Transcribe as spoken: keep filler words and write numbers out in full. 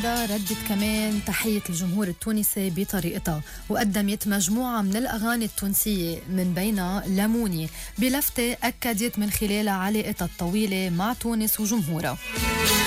غادة ردت كمان تحية الجمهور التونسي بطريقتها، وقدمت مجموعة من الأغاني التونسية من بينها لموني، بلفتة أكدت من خلالها علاقتها الطويلة مع تونس وجمهورها.